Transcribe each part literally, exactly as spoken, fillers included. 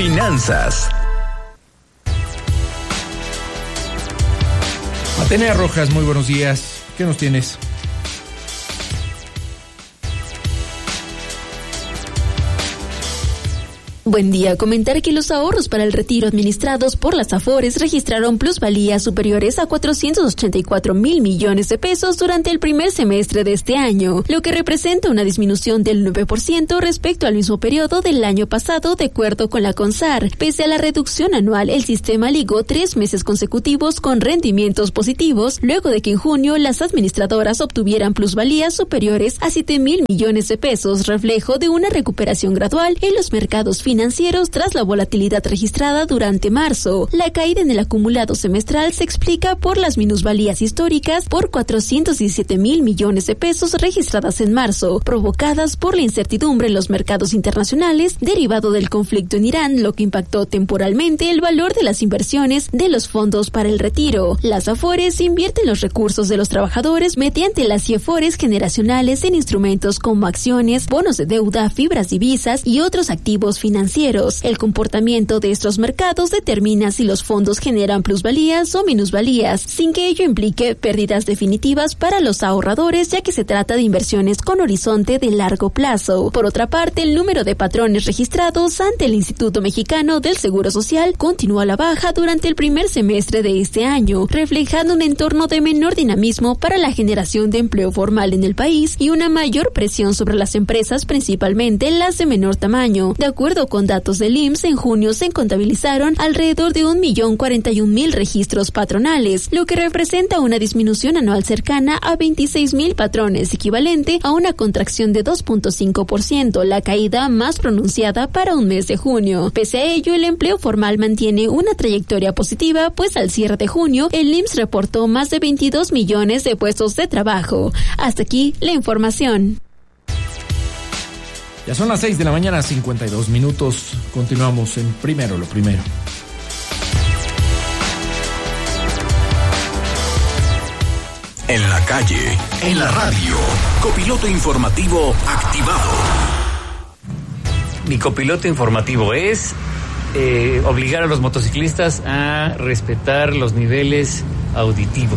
Finanzas. Atenea Rojas, muy buenos días. ¿Qué nos tienes? Buen día. Comentar que los ahorros para el retiro administrados por las Afores registraron plusvalías superiores a cuatrocientos ochenta y cuatro mil millones de pesos durante el primer semestre de este año, lo que representa una disminución del nueve por ciento respecto al mismo periodo del año pasado, de acuerdo con la CONSAR. Pese a la reducción anual, el sistema ligó tres meses consecutivos con rendimientos positivos, luego de que en junio las administradoras obtuvieran plusvalías superiores a siete mil millones de pesos, reflejo de una recuperación gradual en los mercados financieros financieros tras la volatilidad registrada durante marzo. La caída en el acumulado semestral se explica por las minusvalías históricas por cuatrocientos diecisiete mil millones de pesos registradas en marzo, provocadas por la incertidumbre en los mercados internacionales derivado del conflicto en Irán, lo que impactó temporalmente el valor de las inversiones de los fondos para el retiro. Las Afores invierten los recursos de los trabajadores mediante las CIEFORES generacionales en instrumentos como acciones, bonos de deuda, fibras divisas y otros activos financieros. El comportamiento de estos mercados determina si los fondos generan plusvalías o minusvalías, sin que ello implique pérdidas definitivas para los ahorradores, ya que se trata de inversiones con horizonte de largo plazo. Por otra parte, el número de patrones registrados ante el Instituto Mexicano del Seguro Social continuó a la baja durante el primer semestre de este año, reflejando un entorno de menor dinamismo para la generación de empleo formal en el país y una mayor presión sobre las empresas, principalmente las de menor tamaño. De acuerdo con datos del I M S S, en junio se contabilizaron alrededor de un millón cuarenta y un mil registros patronales, lo que representa una disminución anual cercana a veintiséis mil patrones, equivalente a una contracción de dos punto cinco por ciento, la caída más pronunciada para un mes de junio. Pese a ello, el empleo formal mantiene una trayectoria positiva, pues al cierre de junio, el I M S S reportó más de veintidós millones de puestos de trabajo. Hasta aquí la información. Ya son las seis de la mañana, cincuenta y dos minutos. Continuamos en Primero lo Primero. En la calle, en la radio, copiloto informativo activado. Mi copiloto informativo es eh, obligar a los motociclistas a respetar los niveles auditivos.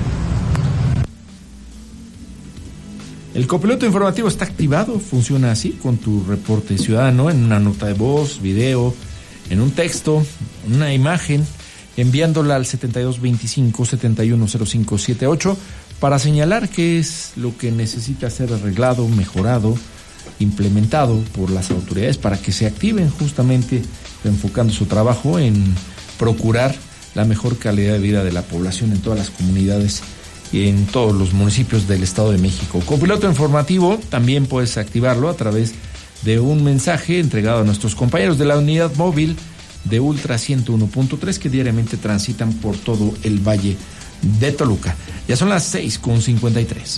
El copiloto informativo está activado, funciona así, con tu reporte ciudadano, en una nota de voz, video, en un texto, una imagen, enviándola al setenta y dos veinticinco, setenta y uno cero cinco setenta y ocho para señalar qué es lo que necesita ser arreglado, mejorado, implementado por las autoridades para que se activen, justamente enfocando su trabajo en procurar la mejor calidad de vida de la población en todas las comunidades y en todos los municipios del Estado de México. Copiloto informativo también puedes activarlo a través de un mensaje entregado a nuestros compañeros de la unidad móvil de Ultra ciento uno punto tres que diariamente transitan por todo el Valle de Toluca. Ya son las seis con cincuenta y tres.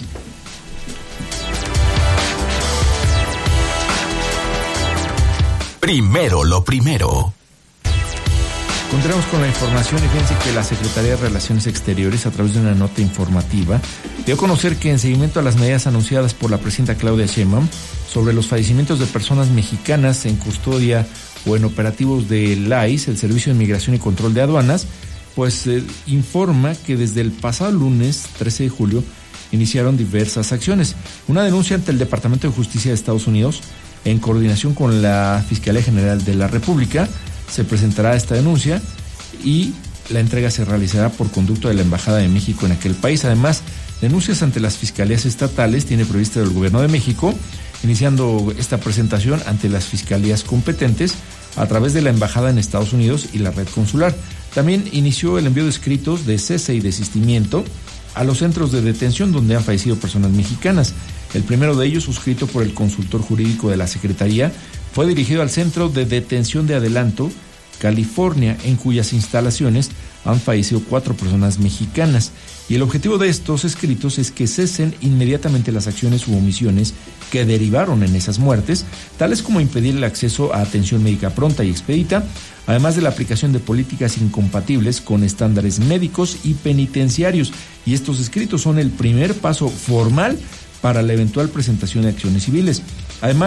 Primero lo primero. Continuamos con la información y fíjense que la Secretaría de Relaciones Exteriores, a través de una nota informativa, dio a conocer que en seguimiento a las medidas anunciadas por la presidenta Claudia Sheinbaum sobre los fallecimientos de personas mexicanas en custodia o en operativos del I C E, el Servicio de Inmigración y Control de Aduanas, pues eh, informa que desde el pasado lunes trece de julio iniciaron diversas acciones. Una denuncia ante el Departamento de Justicia de Estados Unidos, en coordinación con la Fiscalía General de la República. Se presentará esta denuncia y la entrega se realizará por conducto de la Embajada de México en aquel país. Además, denuncias ante las fiscalías estatales tiene prevista el Gobierno de México, iniciando esta presentación ante las fiscalías competentes a través de la Embajada en Estados Unidos y la red consular. También inició el envío de escritos de cese y desistimiento a los centros de detención donde han fallecido personas mexicanas. El primero de ellos, suscrito por el consultor jurídico de la Secretaría, fue dirigido al Centro de Detención de Adelanto, California, en cuyas instalaciones han fallecido cuatro personas mexicanas. Y el objetivo de estos escritos es que cesen inmediatamente las acciones u omisiones que derivaron en esas muertes, tales como impedir el acceso a atención médica pronta y expedita, además de la aplicación de políticas incompatibles con estándares médicos y penitenciarios. Y estos escritos son el primer paso formal para la eventual presentación de acciones civiles. Además,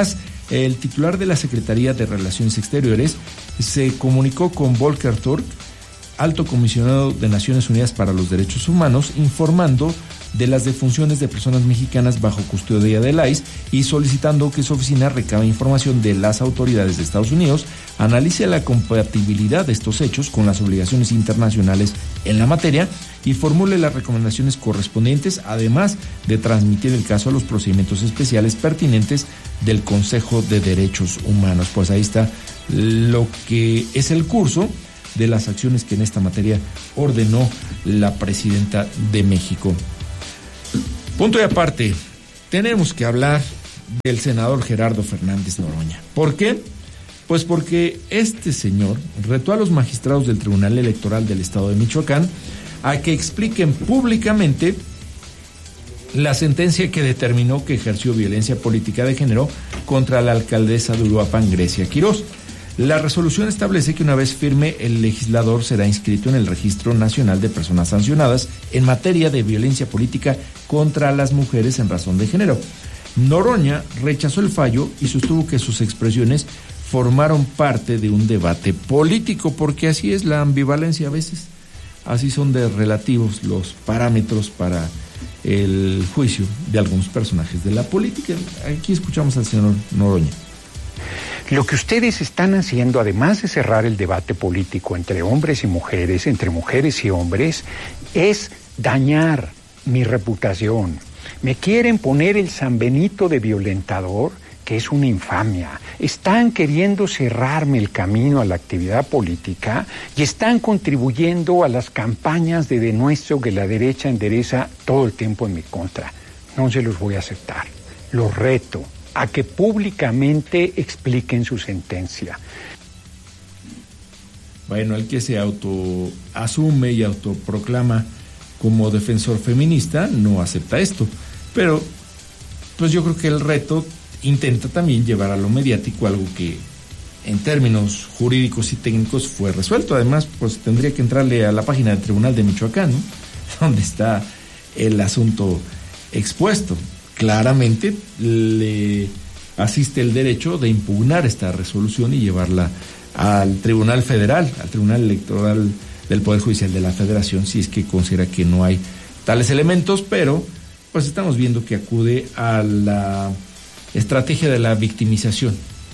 el titular de la Secretaría de Relaciones Exteriores se comunicó con Volker Turk, alto comisionado de Naciones Unidas para los Derechos Humanos, informando de las defunciones de personas mexicanas bajo custodia del I C E y solicitando que su oficina recabe información de las autoridades de Estados Unidos, analice la compatibilidad de estos hechos con las obligaciones internacionales en la materia y formule las recomendaciones correspondientes, además de transmitir el caso a los procedimientos especiales pertinentes del Consejo de Derechos Humanos. Pues ahí está lo que es el curso de las acciones que en esta materia ordenó la presidenta de México. Punto y aparte, tenemos que hablar del senador Gerardo Fernández Noroña. ¿Por qué? Pues porque este señor retó a los magistrados del Tribunal Electoral del Estado de Michoacán a que expliquen públicamente la sentencia que determinó que ejerció violencia política de género contra la alcaldesa de Uruapan, Grecia Quirós. La resolución establece que una vez firme, el legislador será inscrito en el Registro Nacional de Personas Sancionadas en materia de violencia política contra las mujeres en razón de género. Noroña rechazó el fallo y sostuvo que sus expresiones formaron parte de un debate político, porque así es la ambivalencia a veces. Así son de relativos los parámetros para el juicio de algunos personajes de la política. Aquí escuchamos al señor Noroña. Lo que ustedes están haciendo, además de cerrar el debate político entre hombres y mujeres, entre mujeres y hombres, es dañar mi reputación. Me quieren poner el San Benito de violentador, que es una infamia. Están queriendo cerrarme el camino a la actividad política y están contribuyendo a las campañas de denuesto que la derecha endereza todo el tiempo en mi contra. No se los voy a aceptar. Los reto a que públicamente expliquen su sentencia. Bueno, el que se autoasume y autoproclama como defensor feminista no acepta esto, pero pues yo creo que el reto intenta también llevar a lo mediático algo que en términos jurídicos y técnicos fue resuelto. Además, pues tendría que entrarle a la página del Tribunal de Michoacán, ¿no?, donde está el asunto expuesto. Claramente le asiste el derecho de impugnar esta resolución y llevarla al Tribunal Federal, al Tribunal Electoral del Poder Judicial de la Federación, si es que considera que no hay tales elementos, pero pues estamos viendo que acude a la estrategia de la victimización,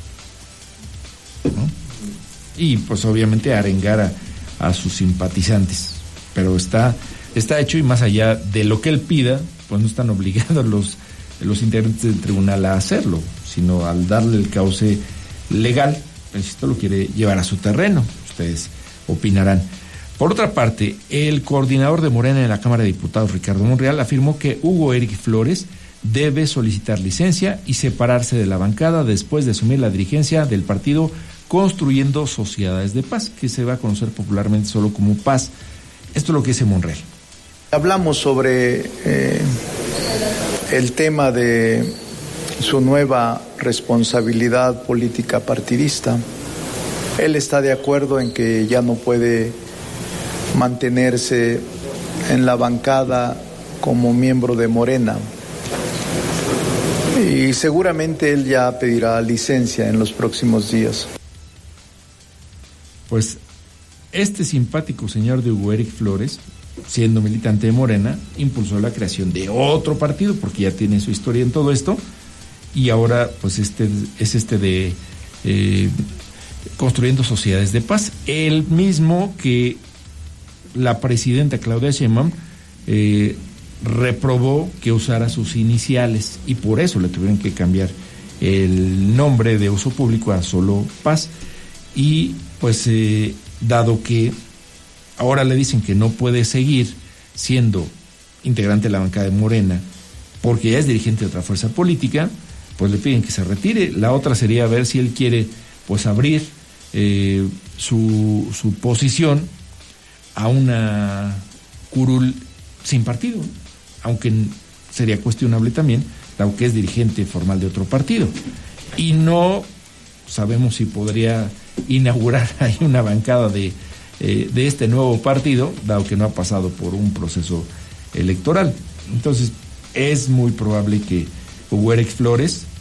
¿no? Y pues obviamente a arengar a, a sus simpatizantes, pero está, está hecho, y más allá de lo que él pida, pues no están obligados los los integrantes del tribunal a hacerlo, sino al darle el cauce legal, pues esto lo quiere llevar a su terreno. Ustedes opinarán. Por otra parte, el coordinador de Morena en la Cámara de Diputados, Ricardo Monreal, afirmó que Hugo Eric Flores debe solicitar licencia y separarse de la bancada después de asumir la dirigencia del partido Construyendo Sociedades de Paz, que se va a conocer popularmente solo como Paz. Esto es lo que dice Monreal. Hablamos sobre eh, el tema de su nueva responsabilidad política partidista. Él está de acuerdo en que ya no puede mantenerse en la bancada como miembro de Morena. Y seguramente él ya pedirá licencia en los próximos días. Pues este simpático señor de Hugo Eric Flores, siendo militante de Morena, impulsó la creación de otro partido, porque ya tiene su historia en todo esto, y ahora pues este es este de eh, Construyendo Sociedades de Paz, el mismo que la presidenta Claudia Sheinbaum eh, reprobó que usara sus iniciales, y por eso le tuvieron que cambiar el nombre de uso público a solo Paz. Y pues eh, dado que ahora le dicen que no puede seguir siendo integrante de la bancada de Morena porque ya es dirigente de otra fuerza política, pues le piden que se retire. La otra sería ver si él quiere pues abrir eh, su, su posición a una curul sin partido, aunque sería cuestionable también, dado que es dirigente formal de otro partido. Y no sabemos si podría inaugurar ahí una bancada de, eh, de este nuevo partido, dado que no ha pasado por un proceso electoral. Entonces, es muy probable que Hugo Eric Flores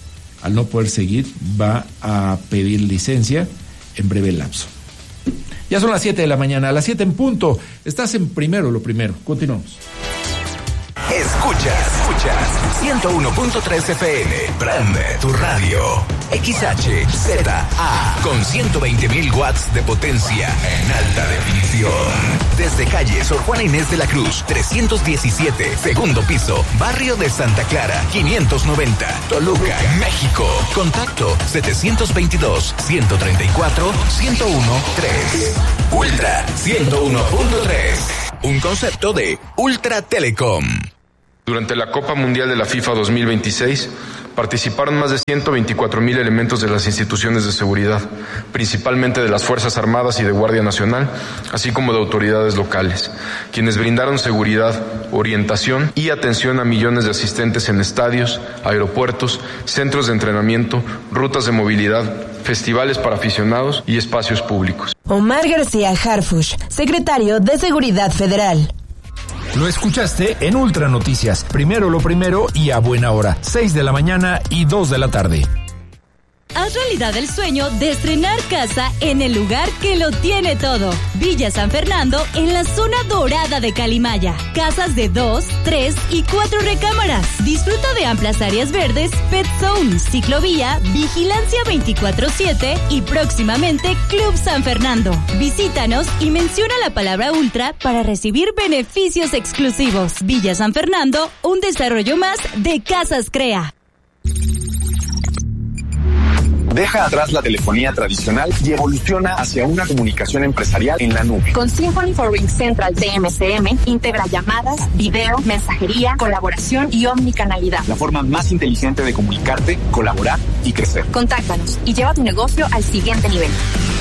al no poder seguir, va a pedir licencia en breve lapso. Ya son las siete de la mañana, a las siete en punto. Estás en Primero lo Primero. Continuamos. Escuchas, escuchas ciento uno punto tres F M. Prende tu radio. X H Z A con ciento veinte mil watts de potencia en alta definición. Desde calle Sor Juana Inés de la Cruz, trescientos diecisiete, segundo piso, barrio de Santa Clara, quinientos noventa, Toluca, México. Contacto setecientos veintidós, ciento treinta y cuatro, ciento uno, tres. Ultra ciento uno punto tres. Un concepto de Ultra Telecom. Durante la Copa Mundial de la FIFA dos mil veintiséis, participaron más de ciento veinticuatro mil elementos de las instituciones de seguridad, principalmente de las Fuerzas Armadas y de Guardia Nacional, así como de autoridades locales, quienes brindaron seguridad, orientación y atención a millones de asistentes en estadios, aeropuertos, centros de entrenamiento, rutas de movilidad, festivales para aficionados y espacios públicos. Omar García Harfuch, secretario de Seguridad Federal. Lo escuchaste en Ultra Noticias. Primero lo primero y a buena hora. seis de la mañana y dos de la tarde. Haz realidad el sueño de estrenar casa en el lugar que lo tiene todo. Villa San Fernando, en la zona dorada de Calimaya. Casas de dos, tres y cuatro recámaras. Disfruta de amplias áreas verdes, pet zone, ciclovía, vigilancia veinticuatro siete y próximamente Club San Fernando. Visítanos y menciona la palabra Ultra para recibir beneficios exclusivos. Villa San Fernando, un desarrollo más de Casas Crea. Deja atrás la telefonía tradicional y evoluciona hacia una comunicación empresarial en la nube. Con Symphony for Ring Central de M C M, integra llamadas, video, mensajería, colaboración y omnicanalidad. La forma más inteligente de comunicarte, colaborar y crecer. Contáctanos y lleva tu negocio al siguiente nivel.